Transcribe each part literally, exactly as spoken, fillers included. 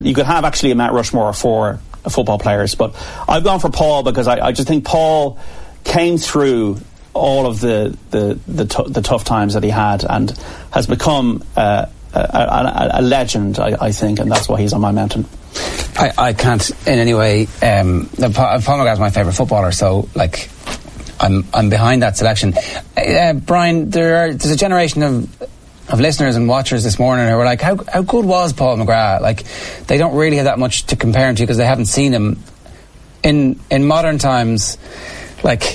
You could have actually a Mount Rushmore for football players, but I've gone for Paul because I, I just think Paul came through all of the the the, t- the tough times that he had and has become uh, a, a, a legend, I, I think, and that's why he's on my mountain. I, I can't in any way. Um, Paul McGrath's my favourite footballer, so like I'm I'm behind that selection. Uh, Brian, there are, there's a generation of of listeners and watchers this morning who were like, how how good was Paul McGrath? Like, they don't really have that much to compare him to because they haven't seen him in in modern times. Like,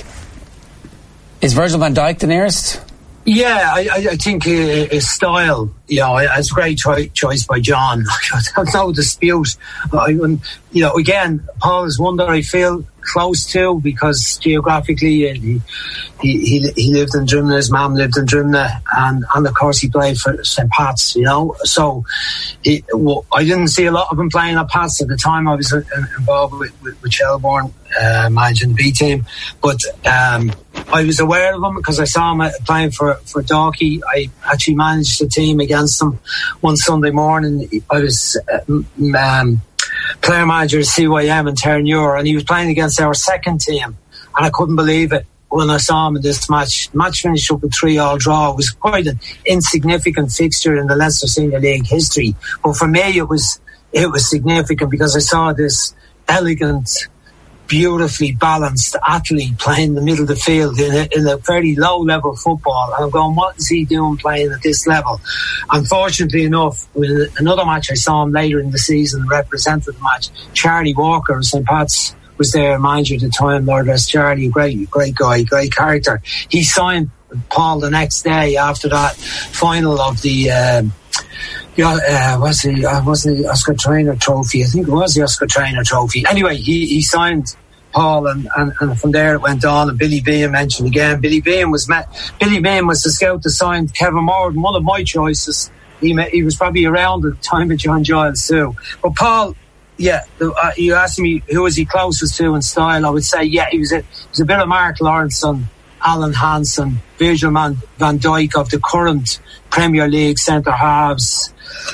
is Virgil van Dijk the nearest? Yeah, I, I think his style, you know, it's a great cho- choice by John. There's no dispute. I, you know, again, Paul is one that I feel close to because geographically he he, he, he lived in Drimna, his mum lived in Drimna, and, and of course he played for Saint Pat's, you know. So he, well, I didn't see a lot of him playing at Pat's at the time. I was involved with, with, with Shelbourne, uh, managing the B team, but um, I was aware of him because I saw him playing for, for Dalkey. I actually managed the team against him one Sunday morning. I was um, player manager of C Y M in Terranure, and he was playing against our second team, and I couldn't believe it when I saw him in this match. The match finished up with three all draw. It was quite an insignificant fixture in the Leinster Senior League history, but for me it was it was significant because I saw this elegant, beautifully balanced athlete playing in the middle of the field in a, in a very low level football, and I'm going, what is he doing playing at this level? Unfortunately enough, with another match I saw him later in the season, represented the match, Charlie Walker of Saint Pat's was there, manager at the time, Lord rest Charlie, great great guy, great character. He signed Paul the next day after that final of the um, Yeah, uh, was the uh, was the Oscar Traynor Trophy? I think it was the Oscar Traynor Trophy. Anyway, he, he signed Paul, and, and, and from there it went on. And Billy Behan mentioned again. Billy Behan was met. Billy Behan was the scout that signed Kevin Morgan, one of my choices. He met, he was probably around at the time of John Giles too. But Paul, yeah, the, uh, you asked me who was he closest to in style. I would say, yeah, he was a, he was a bit of Mark Lawrenson, Alan Hansen, Virgil van Dijk of the current Premier League centre halves.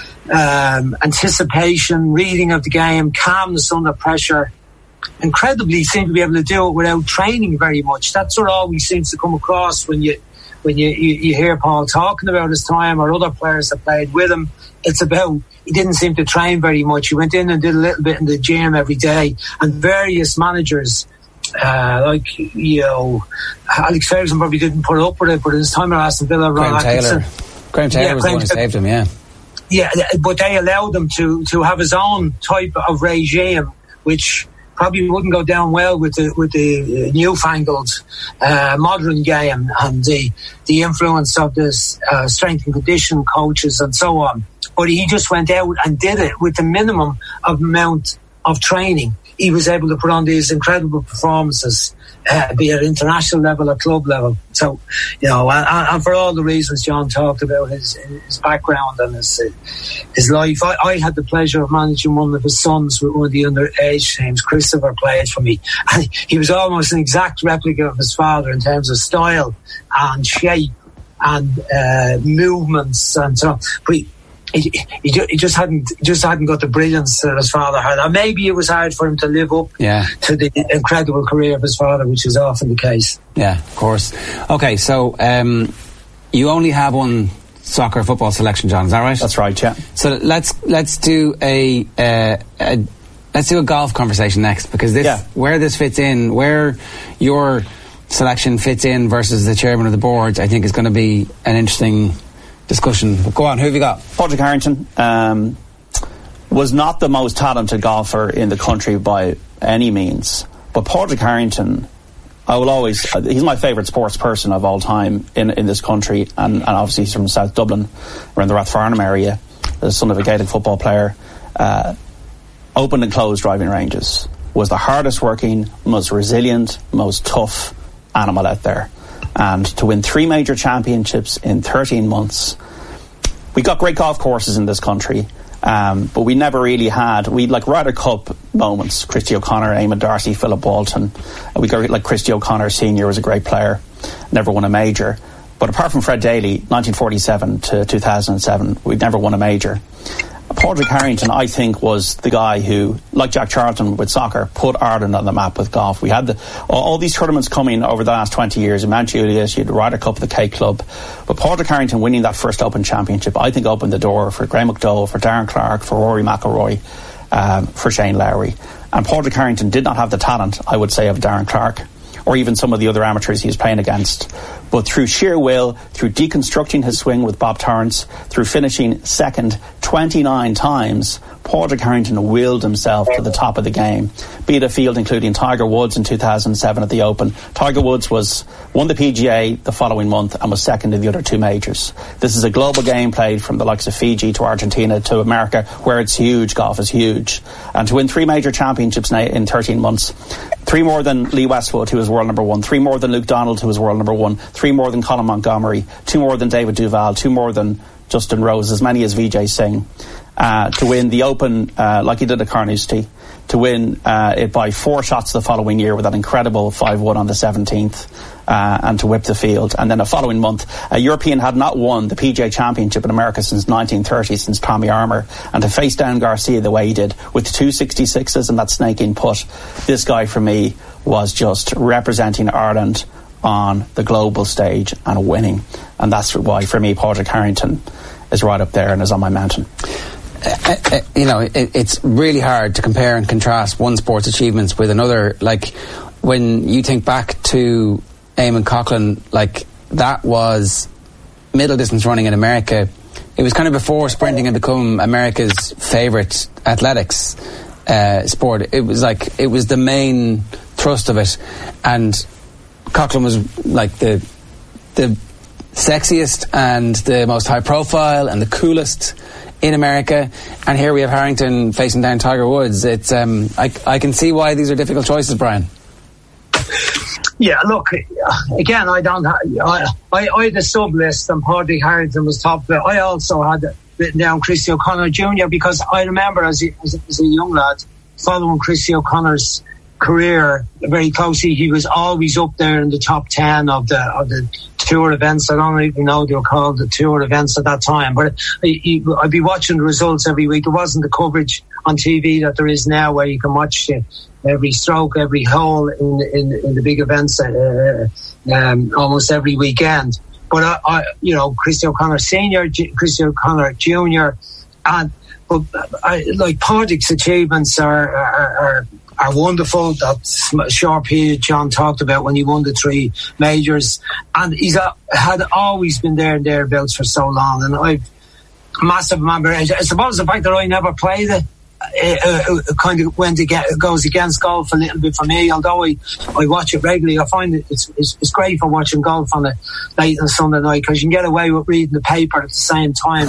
Um, anticipation, reading of the game, calmness under pressure. Incredibly, seemed to be able to do it without training very much. That sort of always seems to come across when you when you, you, you hear Paul talking about his time or other players that played with him. It's about he didn't seem to train very much. He went in and did a little bit in the gym every day. And various managers, uh, like you know, Alex Ferguson probably didn't put up with it, but at his time at Aston Villa, Graham Taylor, Graham Taylor yeah, was Graham the one who Ta- saved him. Yeah. Yeah, but they allowed him to, to have his own type of regime, which probably wouldn't go down well with the with the newfangled uh, modern game and the the influence of this uh, strength and condition coaches and so on. But he just went out and did it with the minimum of amount of training. He was able to put on these incredible performances, uh, be at international level or club level. So, you know, and, and for all the reasons John talked about, his, his background and his his life. I, I had the pleasure of managing one of his sons with one of the underage teams. Christopher played for me. And he was almost an exact replica of his father in terms of style and shape and uh, movements and so on. But he, He, he, he just hadn't just hadn't got the brilliance that his father had. And maybe it was hard for him to live up yeah. to the incredible career of his father, which is often the case. Yeah, of course. Okay, so um, you only have one soccer football selection, John. Is that right? That's right. Yeah. So let's let's do a, uh, a let's do a golf conversation next, because this yeah. where this fits in, where your selection fits in versus the chairman of the board, I think is going to be an interesting discussion. Go on, who have you got? Padraig Harrington um, was not the most talented golfer in the country by any means, but Padraig Harrington, I will always, uh, he's my favourite sports person of all time in, in this country, and, and obviously he's from South Dublin, around the Rathfarnham area, the son of a Gaelic football player. Uh, opened and closed driving ranges, was the hardest working, most resilient, most tough animal out there. And to win three major championships in thirteen months. We got great golf courses in this country, um, but we never really had, we like Ryder Cup moments. Christy O'Connor, Eamon Darcy, Philip Walton. We got like Christy O'Connor Senior was a great player, never won a major. But apart from Fred Daly, nineteen forty-seven to two thousand seven, we'd never won a major. Padraig Harrington, I think, was the guy who, like Jack Charlton with soccer, put Ireland on the map with golf. We had the, all, all these tournaments coming over the last twenty years. In Mount Juliet, you had the Ryder Cup, the Cape Club. But Padraig Harrington winning that first Open Championship, I think, opened the door for Graham McDowell, for Darren Clarke, for Rory McIlroy, um, for Shane Lowry. And Padraig Harrington did not have the talent, I would say, of Darren Clarke, or even some of the other amateurs he was playing against. But through sheer will, through deconstructing his swing with Bob Torrance, through finishing second twenty-nine times, Padraig Harrington willed himself to the top of the game. Beat a field including Tiger Woods in two thousand seven at the Open. Tiger Woods was won the P G A the following month and was second in the other two majors. This is a global game played from the likes of Fiji to Argentina to America, where it's huge, golf is huge. And to win three major championships in thirteen months, three more than Lee Westwood, who was world number one, three more than Luke Donald, who was world number one, three more than Colin Montgomery, two more than David Duval, two more than Justin Rose, as many as Vijay Singh, uh, to win the Open uh, like he did at Carnoustie, to win uh, it by four shots the following year with that incredible five one on the seventeenth, uh, and to whip the field. And then the following month, a European had not won the P G A Championship in America since nineteen thirty, since Tommy Armour, and to face down Garcia the way he did with two sixty-sixes and that snaking putt, this guy for me was just representing Ireland on the global stage and winning. And that's why for me Padraig Harrington is right up there and is on my mountain. Uh, uh, you know, it, it's really hard to compare and contrast one sport's achievements with another. Like, when you think back to Eamon Coughlin, like, that was middle distance running in America. It was kind of before sprinting had become America's favourite athletics uh, sport. It was like, it was the main thrust of it. And Coughlin was like the the sexiest and the most high profile and the coolest in America, and here we have Harrington facing down Tiger Woods. It's um, I, I can see why these are difficult choices, Brian. Yeah, look, again, I don't have, I, I, I had a sub list and Padraig Harrington was top, but I also had written down Christy O'Connor Junior because I remember as a, as a, as a young lad following Christy O'Connor's career very closely. He was always up there in the top ten of the of the tour events. I don't even know they were called the tour events at that time, but he, I'd be watching the results every week. There wasn't the coverage on T V that there is now, where you can watch uh, every stroke, every hole in in, in the big events uh, um, almost every weekend. But I, I, you know, Christy O'Connor Senior, G- Christy O'Connor Junior, and but I, like Padraig's achievements are are. are are wonderful. That short period John talked about when he won the three majors, and he's a, had always been there and thereabouts for so long. And I've massive member. I suppose the fact that I never played it, it, it, it kind of went against, goes against golf a little bit for me. Although I, I watch it regularly, I find it it's, it's, it's great for watching golf on a late on Sunday night because you can get away with reading the paper at the same time.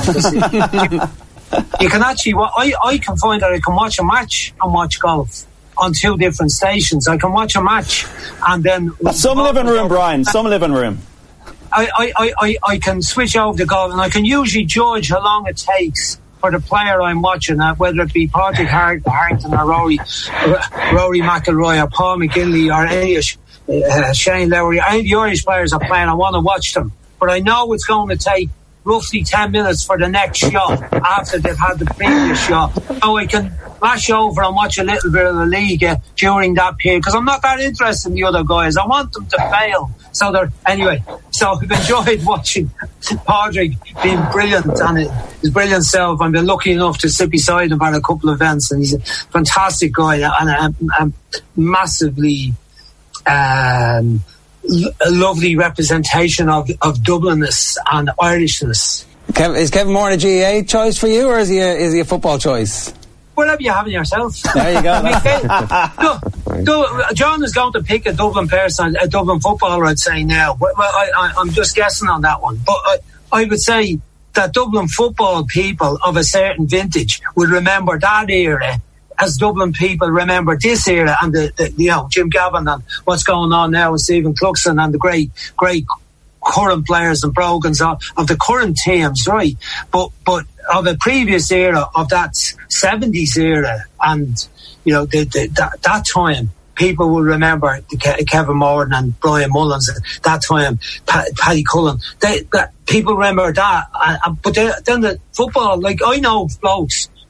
It, you can actually, I I can find that I can watch a match and watch golf on two different stations. I can watch a match and then some living room, Brian. Some living room. I, I, I, I can switch over to golf and I can usually judge how long it takes for the player I'm watching, uh, whether it be Padraig Harrington or Rory, Rory McIlroy or Paul McGinley or any of uh, Shane Lowry. Any of the Irish players are playing. I want to watch them, but I know it's going to take roughly ten minutes for the next shot after they've had the previous shot. So I can flash over and watch a little bit of the league uh, during that period because I'm not that interested in the other guys. I want them to fail. So they're anyway. So I've enjoyed watching Padraig being brilliant and his brilliant self. I've been lucky enough to sit beside him at a couple of events, and he's a fantastic guy and a, a massively um, a lovely representation of of Dublinness and Irishness. Kev, is Kevin Moran a G A A choice for you, or is he a, is he a football choice? Whatever you have in yourself. There you go. I mean, no, no, John is going to pick a Dublin person, a Dublin footballer, I'd say now. Well, I, I, I'm just guessing on that one. But I, I would say that Dublin football people of a certain vintage would remember that era as Dublin people remember this era and the, the you know, Jim Gavin and what's going on now with Stephen Cluxton and the great, great current players and Brogans of, of the current teams, right? But, but of a previous era, of that seventies era, and, you know, the, the, that, that time, people will remember the Ke- Kevin Moran and Brian Mullins at that time, pa- Paddy Cullen. They, that, people remember that. Uh, but they, then the football, like, I know blokes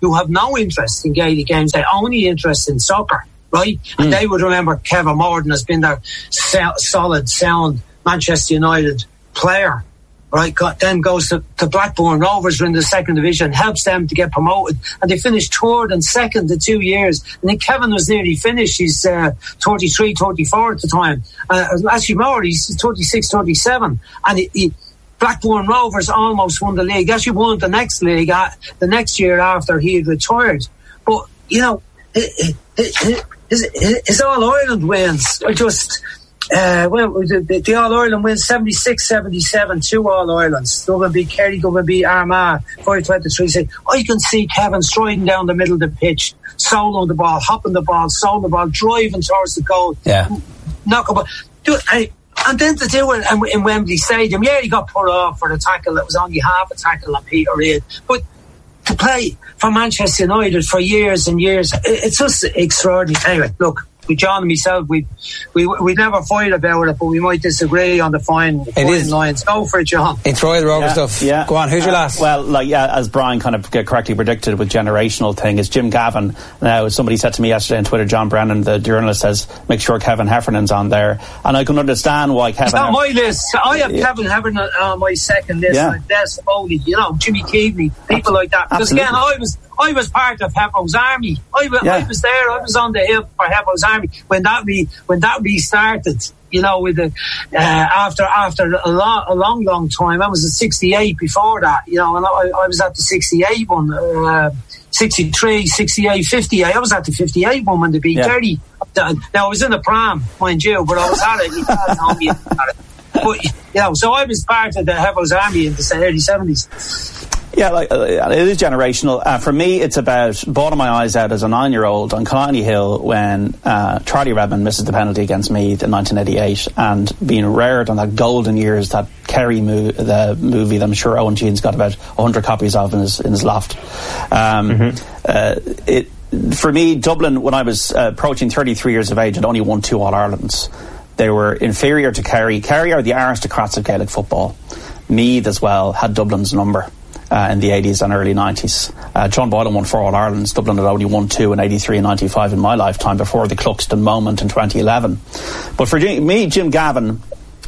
who have no interest in Gaelic games, they only interest in soccer, right? And mm. they would remember Kevin Morden has been their so- solid, sound Manchester United player. Right, got, then goes to, to Blackburn Rovers, who are in the second division, helps them to get promoted, and they finished third and second in two years. And then Kevin was nearly finished. He's uh, thirty-three, thirty-four at the time. Uh, actually more, he's thirty-six, thirty-seven. And he, he, Blackburn Rovers almost won the league. Actually won the next league uh, the next year after he had retired. But, you know, his, his, his All-Ireland wins are just... Uh, well, the, the All-Ireland wins seventy-six seventy-seven, two All-Irelands. Dublin beat Kerry, Dublin beat Armagh, five twenty-three. I can see Kevin striding down the middle of the pitch, soloing the ball, hopping the ball, soloing the ball, driving towards the goal. Yeah. Knock a ball. Do it, and, and then to do it in, in Wembley Stadium, yeah, he got put off for the tackle. It was only half a tackle on Peter Reid. But to play for Manchester United for years and years, it, it's just extraordinary. Anyway, look. With John and myself, we we we never fight about it, but we might disagree on the fine, fine lines. Go for it, John. It's Roy the Rover yeah, stuff. Yeah. Go on. Who's uh, your last? Well, like yeah, as Brian kind of correctly predicted with generational thing, is Jim Gavin. Now, somebody said to me yesterday on Twitter, John Brennan, the journalist, says make sure Kevin Heffernan's on there, and I can understand why Kevin. It's not my list. I have yeah. Kevin Heffernan on my second list. Yeah. Like Des Foley, you know, Jimmy Keaveney, people like that. Because Absolutely. again, I was. I was part of Heffo's army. I was, yeah. I was there. I was on the hill for Heffo's army when that re, when that restarted. You know, with the uh, after after a long, a long, long time. I was at sixty-eight before that. You know, and I, I was at the sixty-eight one, uh, sixty-three, sixty-eight, fifty-eight. I was at the fifty-eight one when they beat Kerry. Yeah. Now I was in the pram, mind you, but I was at it. He told me at it. But you know, so I was part of the Heffo's army in the early seventies. Yeah, like, uh, it is generational. Uh, for me, it's about bawling my eyes out as a nine-year-old on Killiney Hill when uh, Charlie Redmond misses the penalty against Meath in nineteen eighty-eight, and being reared on that golden years, that Kerry mo- the movie that I'm sure Owen Jean's got about one hundred copies of in his, in his loft. Um, mm-hmm. uh, it, for me, Dublin, when I was uh, approaching thirty-three years of age, had only won two All-Irelands. They were inferior to Kerry. Kerry are the aristocrats of Gaelic football. Meath, as well, had Dublin's number. Uh, in the eighties and early nineties. Uh, John Boylan won four All-Irelands. Dublin had only won two in eighty-three and ninety-five in my lifetime before the Cluxton moment in twenty eleven. But for me, Jim Gavin,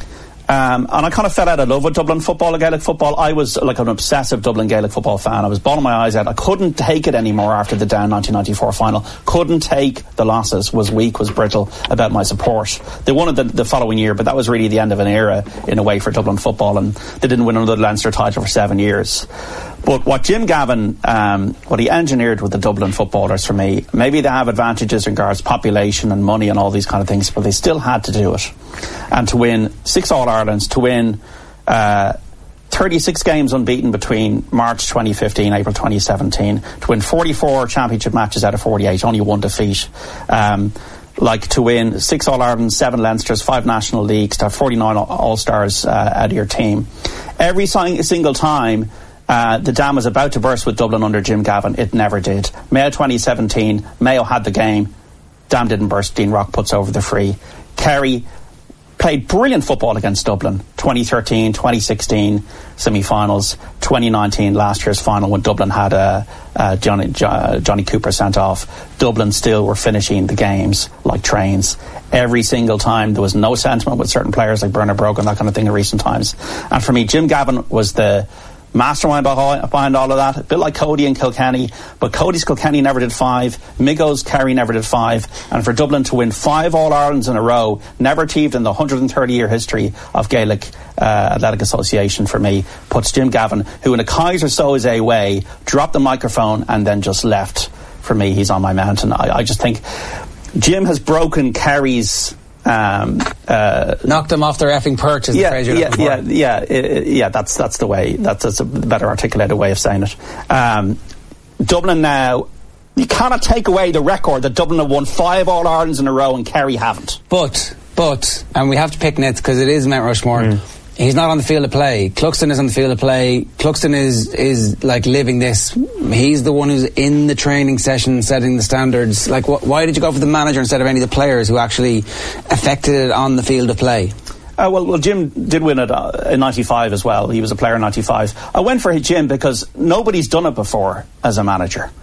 um, and I kind of fell out of love with Dublin football and Gaelic football. I was like an obsessive Dublin Gaelic football fan. I was bawling my eyes out. I couldn't take it anymore after the down nineteen ninety-four final. Couldn't take the losses. Was weak, was brittle about my support. They won it the, the following year, but that was really the end of an era in a way for Dublin football, and they didn't win another Leinster title for seven years. But what Jim Gavin, um, what he engineered with the Dublin footballers, for me, maybe they have advantages in regards to population and money and all these kind of things, but they still had to do it. And to win six All-Irelands, to win uh, thirty-six games unbeaten between March twenty fifteen, April twenty seventeen, to win forty-four championship matches out of forty-eight, only one defeat. Um, like to win six All-Irelands, seven Leinsters, five National Leagues, to have forty-nine All-Stars uh, out of your team. Every single time Uh, the dam was about to burst with Dublin under Jim Gavin. It never did. Mayo twenty seventeen, Mayo had the game. Dam didn't burst. Dean Rock puts over the free. Kerry played brilliant football against Dublin. twenty thirteen, twenty sixteen semi-finals, twenty nineteen last year's final when Dublin had uh, uh, Johnny, jo- Johnny Cooper sent off. Dublin still were finishing the games like trains. Every single time there was no sentiment with certain players like Bernard Brogan, that kind of thing in recent times. And for me, Jim Gavin was the mastermind behind all of that, a bit like Cody and Kilkenny, but Cody's Kilkenny never did five, Miggo's Kerry never did five, and for Dublin to win five All-Irelands in a row, never achieved in the one hundred thirty year history of Gaelic uh, Athletic Association, for me, puts Jim Gavin, who in a Kaiser Soze way dropped the microphone and then just left. For me, he's on my mountain. I, I just think Jim has broken Kerry's Um, uh, knocked them off their effing perch, is yeah, the phrase you're yeah, looking for. yeah, yeah, yeah, yeah. That's that's the way. That's, that's a better articulated way of saying it. Um, Dublin now, you cannot take away the record that Dublin have won five All Irelands in a row and Kerry haven't. But, but, and we have to pick nits because it is Mount Rushmore. Mm. He's not on the field of play. Cluxton is on the field of play. Cluxton is is like living this. He's the one who's in the training session, setting the standards. Like, wh- why did you go for the manager instead of any of the players who actually affected it on the field of play? Uh, well, well, Jim did win it uh, in ninety-five as well. He was a player in ninety-five. I went for Jim because nobody's done it before as a manager.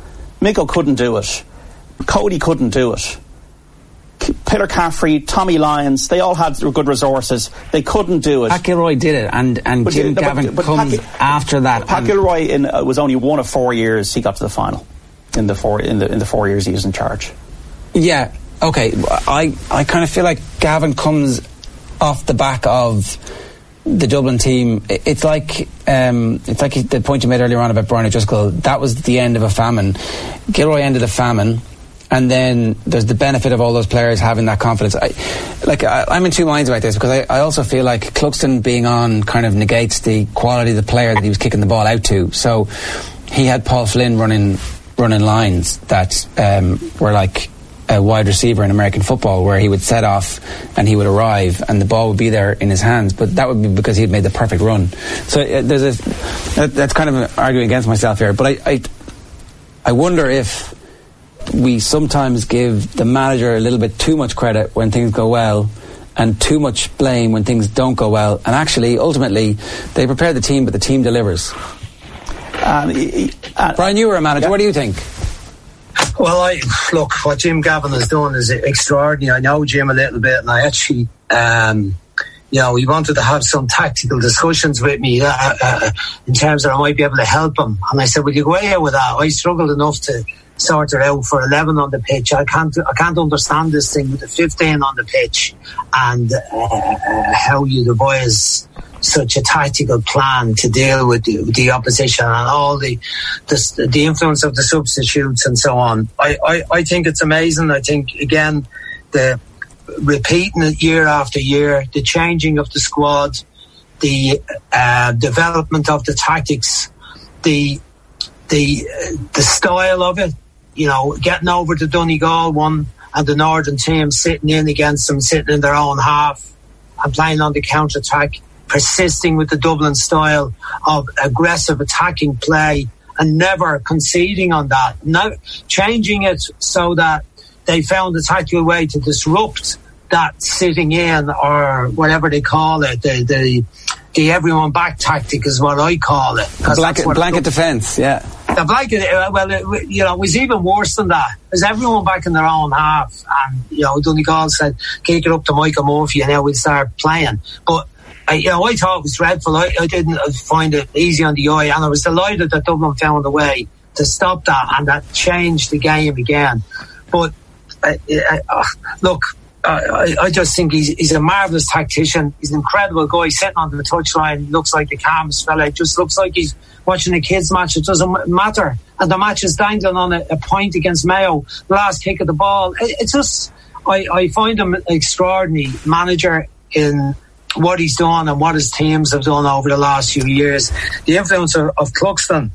Miko couldn't do it. Cody couldn't do it. Peter Caffrey, Tommy Lyons, they all had good resources. They couldn't do it. Pat Gilroy did it, and, and but, Jim but, Gavin but, comes Pat, after that. Pat Gilroy in, uh, was only one of four years he got to the final in the four in the in the four years he was in charge. Yeah, okay. I I kind of feel like Gavin comes off the back of the Dublin team. It's like um, it's like the point you made earlier on about Brian O'Driscoll. That was the end of a famine. Gilroy ended a famine, and then there's the benefit of all those players having that confidence. I, like I, I'm in two minds about this, because I, I also feel like Cluxton being on kind of negates the quality of the player that he was kicking the ball out to. So he had Paul Flynn running running lines that um, were like a wide receiver in American football, where he would set off and he would arrive and the ball would be there in his hands, but that would be because he'd made the perfect run. So uh, there's a that, that's kind of arguing against myself here, but I, I I wonder if we sometimes give the manager a little bit too much credit when things go well and too much blame when things don't go well, and actually ultimately they prepare the team but the team delivers. Um, uh, Brian, you were a manager. Yeah. What do you think? Well, I look, what Jim Gavin has done is extraordinary. I know Jim a little bit, and I actually, um, you know, he wanted to have some tactical discussions with me uh, uh, in terms of I might be able to help him. And I said, "Will you go ahead with that?" I struggled enough to sort it out for eleven on the pitch. I can't, I can't understand this thing with the fifteen on the pitch and uh, how you devise such a tactical plan to deal with the, the opposition and all the, the the influence of the substitutes and so on. I, I, I think it's amazing. I think, again, the repeating it year after year, the changing of the squad, the uh, development of the tactics, the the the style of it, you know, getting over the Donegal one and the Northern team sitting in against them, sitting in their own half and playing on the counter-attack, persisting with the Dublin style of aggressive attacking play and never conceding on that. Now changing it so that they found a tactical way to disrupt that sitting in, or whatever they call it, the the, the everyone back tactic is what I call it. Blanket, blanket defence, yeah. The blanket, well, it, you know, it was even worse than that. There's everyone back in their own half, and you know, Donegal said, "Kick it up to Michael Murphy, and now we'll start playing." But I, you know, I thought it was dreadful. I, I didn't find it easy on the eye, and I was delighted that Dublin found a way to stop that, and that changed the game again. But uh, uh, look, uh, I, I just think he's, he's a marvellous tactician. He's an incredible guy sitting on the touchline. Looks like the calmest fella. It just looks like he's watching a kids' match. It doesn't matter, and the match is dangling on a, a point against Mayo. The last kick of the ball. It, it's just, I, I find him an extraordinary manager in what he's done and what his teams have done over the last few years. The influence of, of Cluxton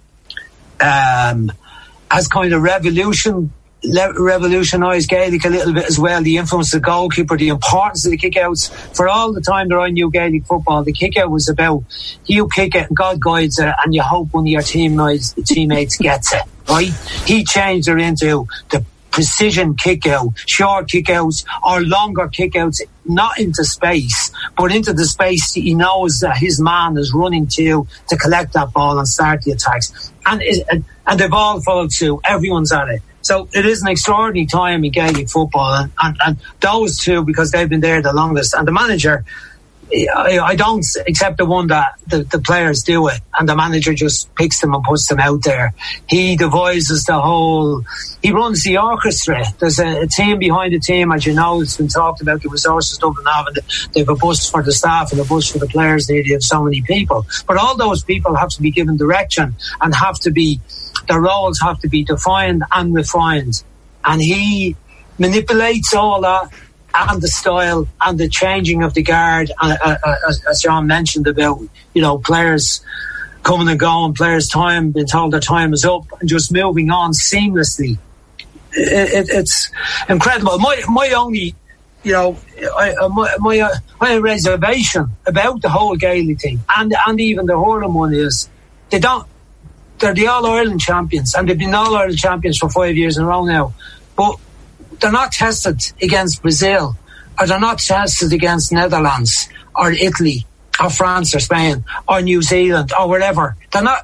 um, has kind of revolution, le- revolutionised Gaelic a little bit as well. The influence of the goalkeeper, the importance of the kick-outs. For all the time that I knew Gaelic football, the kick-out was about you kick it and God guides it, and you hope one of your teammates, teammates gets it, right? He changed it into the precision kick-out, short kick-outs or longer kick-outs, not into space, but into the space he knows that his man is running to to collect that ball and start the attacks. And, it, and they've all followed suit. Everyone's at it. So it is an extraordinary time in Gaelic football. And, and, and those two, because they've been there the longest. And the manager, I, I don't accept the one that the, the players do it and the manager just picks them and puts them out there. He devises the whole, he runs the orchestra. There's a, a team behind the team, as you know. It's been talked about the resources Dublin have, and they have a bus for the staff and a bus for the players. They have so many people, but all those people have to be given direction and have to be, their roles have to be defined and refined, and he manipulates all that, and the style and the changing of the guard, uh, uh, as, as John mentioned about, you know, players coming and going, players' time, being told their time is up, and just moving on seamlessly. It, it, it's incredible. My my only, you know, I, uh, my my, uh, my reservation about the whole Gaelic thing, and and even the hurling one, is they don't. They're the All Ireland champions, and they've been All Ireland champions for five years in a row now, but they're not tested against Brazil, or they're not tested against Netherlands or Italy or France or Spain or New Zealand or wherever. They're not.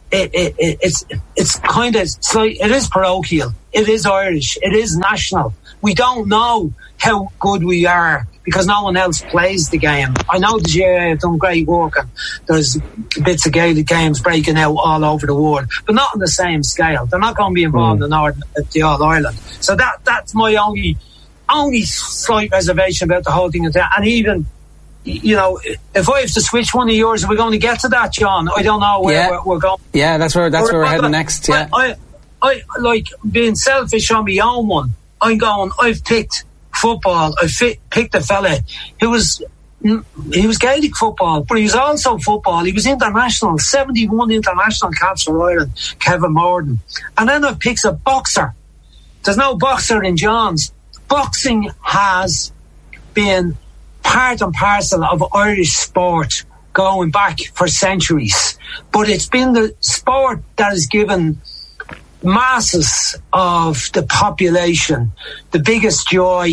it, it, it, it's it's kind of it's like, it is parochial, it is Irish, it is national. We don't know how good we are because no one else plays the game. I know the G A A have done great work and there's bits of Gaelic games breaking out all over the world, but not on the same scale. They're not going to be involved mm. in Northern, the All Ireland. So that that's my only only slight reservation about the whole thing. And even, you know, if I have to switch one of yours, are we going to get to that, John? I don't know where yeah. we're, we're going. Yeah, that's where that's we're, where we're heading next. Yeah, I, I, I like being selfish on my own one. I'm going. I've picked football. I fit, picked a fella who was he was Gaelic football, but he was also football. He was international, seventy-one international caps for Ireland, Kevin Morden. And then I picked a boxer. There's no boxer in John's. Boxing has been part and parcel of Irish sport going back for centuries, but it's been the sport that has given masses of the population the biggest joy,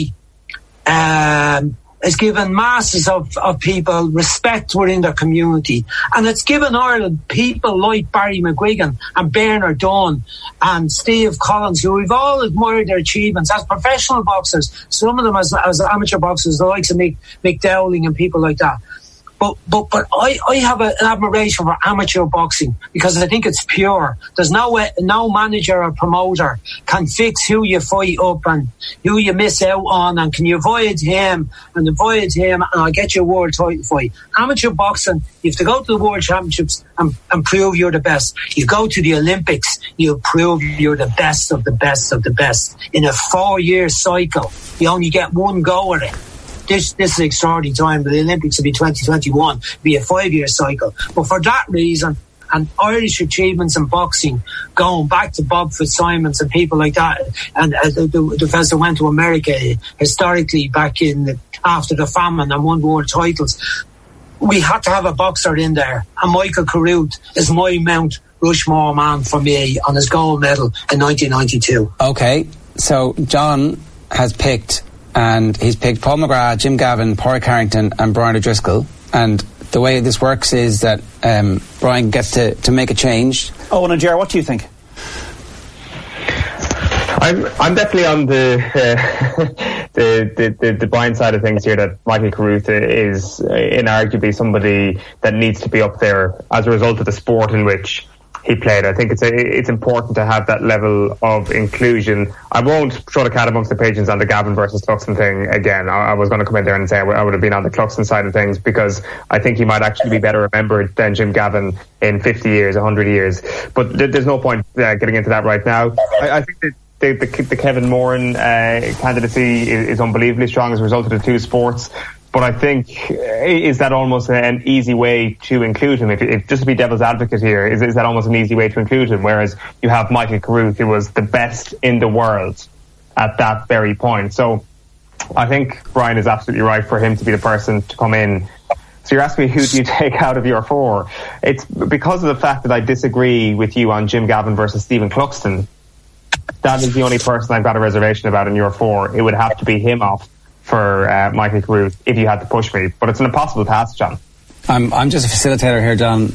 um, has given masses of, of people respect within their community, and it's given Ireland people like Barry McGuigan and Bernard Dunn and Steve Collins, who we've all admired their achievements as professional boxers, some of them as, as amateur boxers, the likes of Mick, Mick Dowling and people like that. But but but I, I have a, an admiration for amateur boxing because I think it's pure. There's no way, no manager or promoter can fix who you fight up and who you miss out on, and can you avoid him and avoid him and I'll get you a world title fight. Amateur boxing, you have to go to the World Championships and, and prove you're the best. You go to the Olympics, you prove you're the best of the best of the best. In a four-year cycle, you only get one go at it. This, this is an extraordinary time. The Olympics will be twenty twenty-one, be a five-year cycle. But for that reason, and Irish achievements in boxing, going back to Bob Fitzsimons and people like that, and uh, the, the, the fellas that went to America historically back in the, after the famine and won world titles, we had to have a boxer in there. And Michael Carruth is my Mount Rushmore man for me on his gold medal in nineteen ninety-two. Okay, so John has picked... And he's picked Paul McGrath, Jim Gavin, Pádraig Harrington and Brian O'Driscoll. And the way this works is that um, Brian gets to, to make a change. Owen and Ger, what do you think? I'm I'm definitely on the, uh, the, the the the Brian side of things here, that Michael Carruth is inarguably somebody that needs to be up there as a result of the sport in which he played. I think it's a, it's important to have that level of inclusion. I won't throw the cat amongst the pigeons on the Gavin versus Cluxton thing again. I, I was going to come in there and say I, w- I would have been on the Cluxton side of things, because I think he might actually be better remembered than Jim Gavin in fifty years, one hundred years. But th- there's no point uh, getting into that right now. I, I think that the, the, the Kevin Moran uh, candidacy is, is unbelievably strong as a result of the two sports. But I think, is that almost an easy way to include him? If, if just to be devil's advocate here, is, is that almost an easy way to include him? Whereas you have Michael Carruth, who was the best in the world at that very point. So I think Brian is absolutely right for him to be the person to come in. So you're asking me, who do you take out of your four? It's because of the fact that I disagree with you on Jim Gavin versus Stephen Cluxton. That is the only person I've got a reservation about in your four. It would have to be him off for uh, Michael Carruth if you had to push me, but it's an impossible task, John. I'm I'm just a facilitator here, John,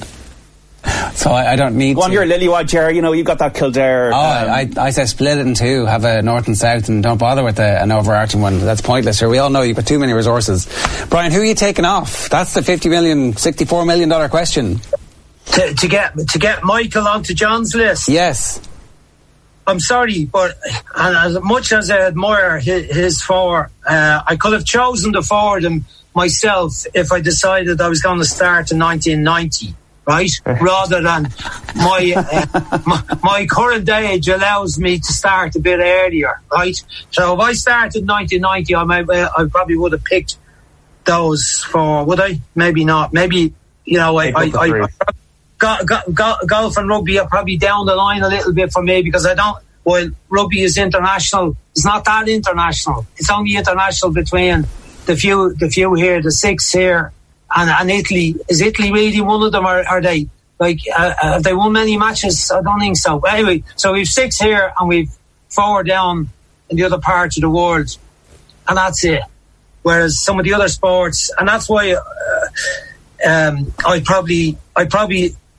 so I, I don't need Go on, to. you're Lillywhite, Jerry, you know, you've got that Kildare. Oh, um, I, I say split it in two, have a north and south, and don't bother with a, an overarching one. That's pointless here. We all know you've got too many resources. Brian, who are you taking off? That's the fifty million, sixty-four million dollar question. To, to get to get Michael onto John's list? Yes. I'm sorry, but and as much as I admire his, his four, uh, I could have chosen the four of them myself if I decided I was going to start in nineteen ninety, right? Rather than my, uh, my my current age allows me to start a bit earlier, right? So if I started in nineteen ninety, I might, uh, I probably would have picked those four, would I? Maybe not. Maybe, you know, I. I, I, I Go, go, go, golf and rugby are probably down the line a little bit for me, because I don't, while rugby is international, it's not that international. It's only international between the few the few here, the six here, and, and Italy. Is Italy really one of them, or are they, like, uh, have they won many matches? I don't think so. But anyway, so we've six here and we've four down in the other parts of the world, and that's it. Whereas some of the other sports, and that's why uh, um, I probably, I probably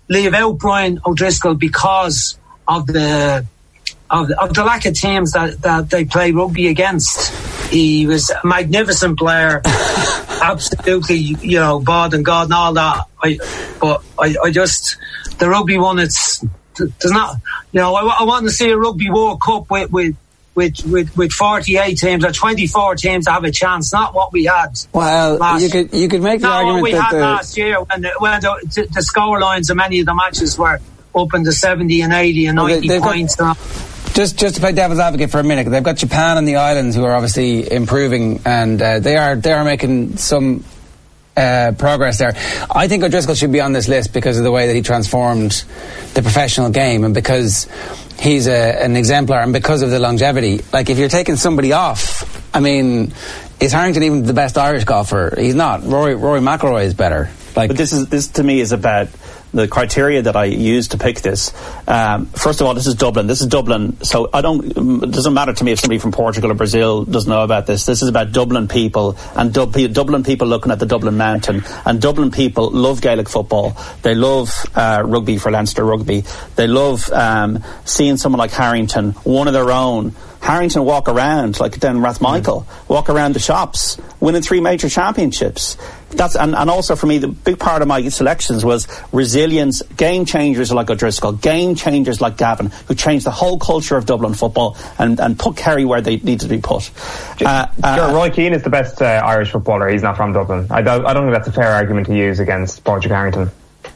leave out Brian O'Driscoll because of the of the, of the lack of teams that, that they play rugby against. He was a magnificent player, absolutely, you know, bod and God and all that. I, but I, I just the rugby one. It's there's not, you know, I, I want to see a Rugby World Cup with with. With, with with forty-eight teams or twenty-four teams to have a chance, not what we had. Well, last, you could you could make the not argument what we that had the, last year when the, when the, the score lines of many of the matches were up in the seventy and eighty and ninety they've points. Got, just just to play devil's advocate for a minute, they've got Japan and the islands who are obviously improving, and uh, they are they are making some uh, progress there. I think O'Driscoll should be on this list because of the way that he transformed the professional game, and because he's a, an exemplar, and because of the longevity. Like, if you're taking somebody off, I mean, is Harrington even the best Irish golfer? He's not. Rory, Rory McIlroy is better. Like, but this is this to me is about the criteria that I use to pick this. Um, first of all, this is Dublin. This is Dublin. So I don't. It doesn't matter to me if somebody from Portugal or Brazil doesn't know about this. This is about Dublin people and Dub- Dublin people looking at the Dublin Mountain. And Dublin people love Gaelic football. They love uh, rugby for Leinster Rugby. They love um, seeing someone like Harrington, one of their own. Harrington walk around like down Rathmichael, mm. walk around the shops, winning three major championships. That's and, and also for me, the big part of my selections was resilience, game changers like O'Driscoll, game changers like Gavin, who changed the whole culture of Dublin football and, and put Kerry where they need to be put. Uh, uh, sure, Roy Keane is the best uh, Irish footballer. He's not from Dublin. I don't, I don't think that's a fair argument to use against Padraig Harrington.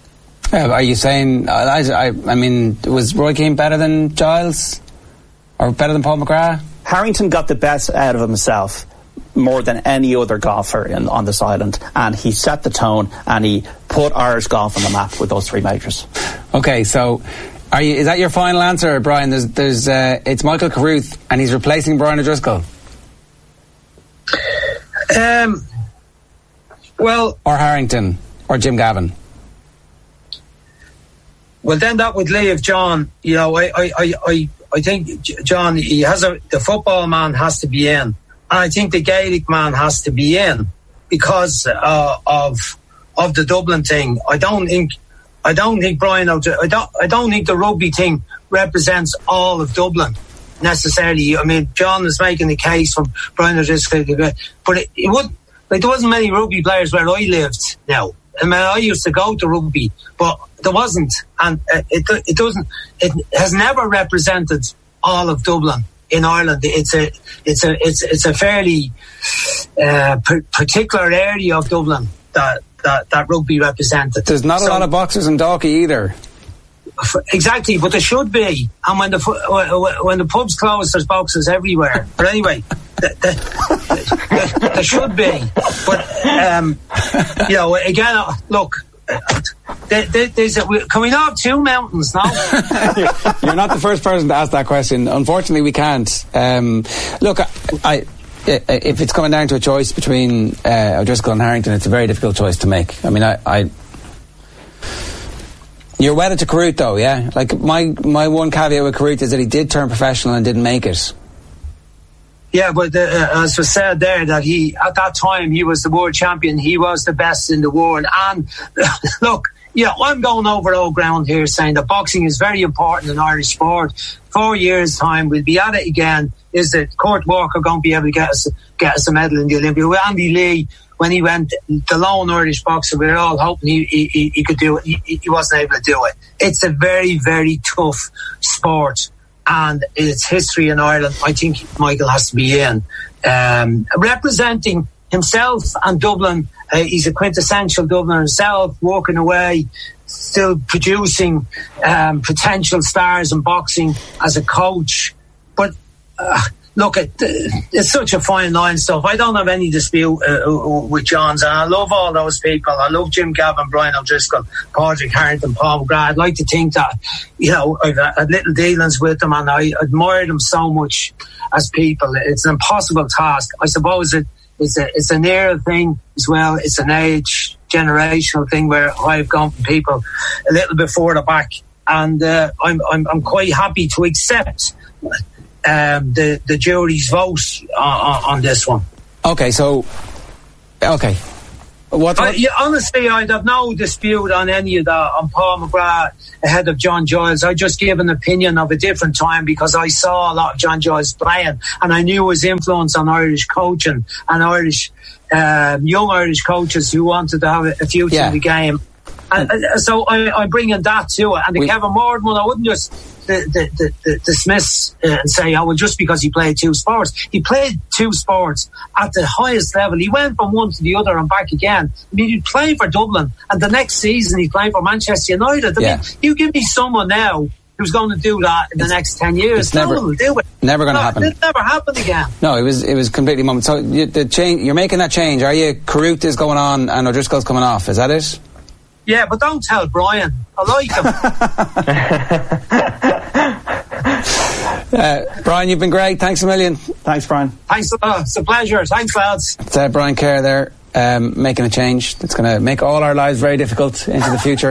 Uh, are you saying? I, I, I mean, was Roy Keane better than Giles? Or better than Paul McGrath? Harrington got the best out of himself more than any other golfer in, on this island, and he set the tone and he put Irish golf on the map with those three majors. Okay, so are you, is that your final answer, Brian? There's, there's, uh, it's Michael Carruth, and he's replacing Brian O'Driscoll. Um, well, or Harrington, or Jim Gavin. Well, then that would leave John. You know, I, I, I, I I think John, he has a, the football man has to be in, and I think the Gaelic man has to be in because uh, of of the Dublin thing. I don't think, I don't think Brian, I don't, I don't think the rugby thing represents all of Dublin necessarily. I mean, John is making the case for Brian O'Driscoll, but it, it would like there wasn't many rugby players where I lived now. I mean, I used to go to rugby, but there wasn't, and it it doesn't. It has never represented all of Dublin in Ireland. It's a it's a it's it's a fairly uh, p- particular area of Dublin that, that that rugby represented. There's not so, a lot of boxers in Dalkey either. Exactly, but there should be. And when the when the pubs close, there's boxes everywhere. But anyway, the, the, the, there should be. But um, you know, again, look, there's a, can we not have two mountains now? You're not the first person to ask that question. Unfortunately, we can't. Um, look, I. I if it's coming down to a choice between uh, O'Driscoll and Harrington, it's a very difficult choice to make. I mean, I. I You're wedded to Carruth, though, yeah? Like, my my one caveat with Carruth is that he did turn professional and didn't make it. Yeah, but uh, as was said there, that he, at that time, he was the world champion. He was the best in the world. And, look, yeah, I'm going over old ground here saying that boxing is very important in Irish sport. Four years' time, we'll be at it again. Is that Kurt Walker going to be able to get us, get us a medal in the Olympics? With Andy Lee, when he went, the lone Irish boxer, we were all hoping he, he, he could do it. He, he wasn't able to do it. It's a very, very tough sport, and its history in Ireland, I think Michael has to be in. Um, representing himself and Dublin, uh, he's a quintessential Dubliner himself, walking away, still producing um, potential stars in boxing as a coach. But uh, look, it, it's such a fine line stuff. I don't have any dispute uh, with John's, and I love all those people. I love Jim Gavin, Brian O'Driscoll, Padraig Harrington, Paul McGrath. I'd like to think that, you know, I've had little dealings with them, and I admire them so much as people. It's an impossible task. I suppose it, it's a it's an era thing as well. It's an age, generational thing where I've gone from people a little bit further back, and uh, I'm, I'm I'm quite happy to accept Um, the the jury's vote on, on this one. Okay, so okay, What, what? I, yeah, honestly, I'd have no dispute on any of that, on Paul McGrath ahead of John Giles. I just give an opinion of a different time because I saw a lot of John Giles playing and I knew his influence on Irish coaching and Irish um, young Irish coaches who wanted to have a, a future yeah. in the game. And, uh, so I, I bring in that to it. And the we, Kevin Moore one, I wouldn't just the, the, the, the dismiss uh, and say, oh, well, just because he played two sports. He played two sports at the highest level. He went from one to the other and back again. I mean, he played for Dublin, and the next season he's playing for Manchester United. I yeah. mean, you give me someone now who's going to do that in the it's, next ten years. It's never, no, do it. never going to no, happen. It'll never happen again. No, it was it was completely moment. So you, the change, you're making that change. Are you? Carruth is going on and O'Driscoll's coming off. Is that it? Yeah, but don't tell Brian. I like him. uh, Brian, you've been great. Thanks a million. Thanks, Brian. Thanks a lot. It's a pleasure. Thanks, lads. It's uh, Brian Kerr there, um, making a change that's going to make all our lives very difficult into the future.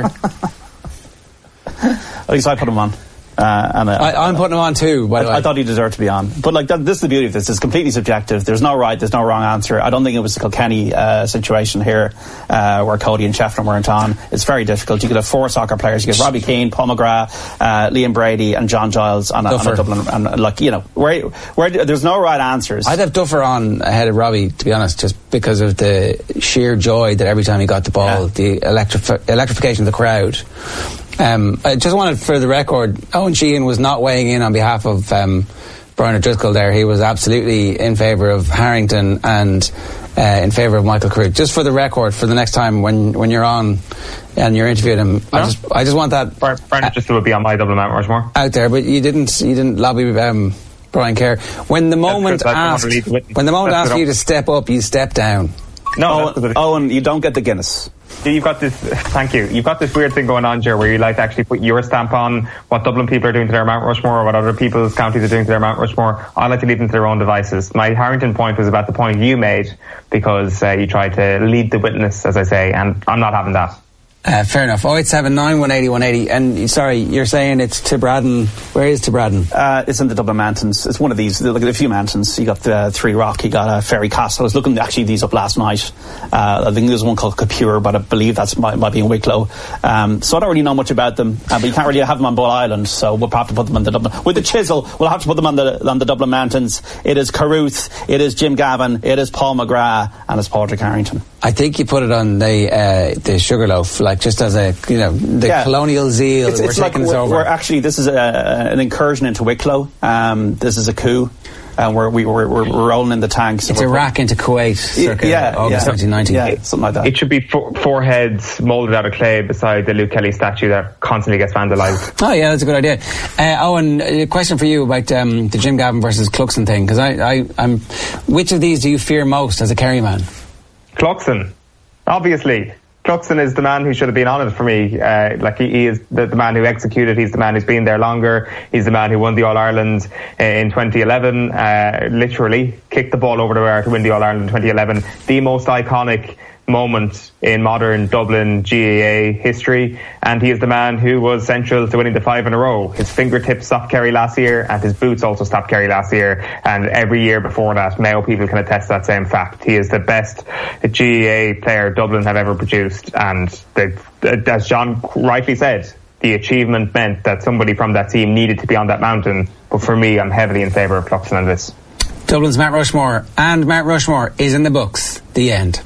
At least I put him on. Uh, and uh, I, I'm putting him on too, by the I, way. I thought he deserved to be on. But like that, this is the beauty of this. It's completely subjective. There's no right, there's no wrong answer. I don't think it was the Kilkenny uh, situation here uh, where Cody and Shefflin weren't on. It's very difficult. You could have four soccer players. You could have Robbie Keane, Paul McGrath, uh, Liam Brady and John Giles on a, on a Dublin. And like, you know, where, where there's no right answers. I'd have Duffer on ahead of Robbie, to be honest, just because of the sheer joy that every time he got the ball, yeah. the electrif- electrification of the crowd. Um, I just wanted, for the record, Owen Sheehan was not weighing in on behalf of um, Brian O'Driscoll there. He was absolutely in favour of Harrington and uh, in favour of Michael Carruth. Just for the record, for the next time when, when you're on and you're interviewing him, no. I just I just want that Brian uh, O'Driscoll would be on my Dublin Mount Rushmore out there. But you didn't you didn't lobby um, Brian Kerr when the moment asked when the moment asked for you to step up, you step down. No, Owen, Owen, you don't get the Guinness. You've got this, thank you, you've got this weird thing going on, Ger, where you like to actually put your stamp on what Dublin people are doing to their Mount Rushmore or what other people's counties are doing to their Mount Rushmore. I like to leave them to their own devices. My Harrington point was about the point you made, because uh, you tried to lead the witness, as I say, and I'm not having that. Uh, fair enough. oh eight seven nine, one eight oh, one eight oh. And sorry, you're saying it's Tibradden. Where is Tibradden? Uh, it's in the Dublin Mountains. It's one of these. Look at a few mountains. You got the Three Rock. You got uh, Ferry Castle. I was looking actually these up last night. Uh, I think there's one called Capure, but I believe that's might, might be in Wicklow. Um, so I don't really know much about them. Uh, but you can't really have them on Bull Island. So we'll have to put them on the Dublin with the chisel. We'll have to put them on the on the Dublin Mountains. It is Carruth. It is Jim Gavin. It is Paul McGrath, and it's Padraig Harrington. I think you put it on the uh, the Sugarloaf, like just as a, you know, the yeah. colonial zeal. It's, it's we're like taking this we're, over. We're actually, this is a, an incursion into Wicklow. Um, this is a coup. And we're, we, we're, we're rolling in the tanks. It's Iraq into Kuwait, circa yeah, August yeah. nineteen ninety. Yeah, something like that. It should be four, four heads moulded out of clay beside the Luke Kelly statue that constantly gets vandalised. Oh yeah, that's a good idea. Uh, Owen, a question for you about um, the Jim Gavin versus Cluxon thing, because I, I, I'm. Which of these do you fear most as a Kerry man? Cluxon, obviously. Cluxon is the man who should have been on it for me. Uh, like he, he is the, the man who executed. He's the man who's been there longer. He's the man who won the All Ireland uh, in twenty eleven. Uh, literally kicked the ball over the bar to win the All Ireland in twenty eleven. The most iconic moment in modern Dublin G A A history, and he is the man who was central to winning the five in a row. His fingertips stopped Kerry last year, and his boots also stopped Kerry last year, and every year before that. Mayo people can attest to that same fact. He is the best G A A player Dublin have ever produced, and the, as John rightly said, the achievement meant that somebody from that team needed to be on that mountain. But for me, I'm heavily in favour of Cluxon on this. Dublin's Mount Rushmore, and Mount Rushmore is in the books. The end.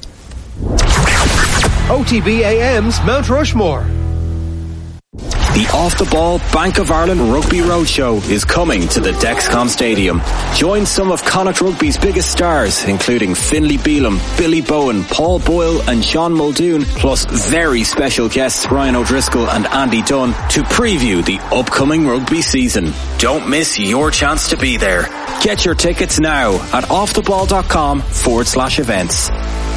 O T B A M's Mount Rushmore. The Off the Ball Bank of Ireland Rugby Roadshow is coming to the Dexcom Stadium. Join some of Connacht Rugby's biggest stars, including Finlay Bealham, Billy Bowen, Paul Boyle and Sean Muldoon, plus very special guests Brian O'Driscoll and Andy Dunn to preview the upcoming rugby season. Don't miss your chance to be there. Get your tickets now at offtheball.com forward slash events.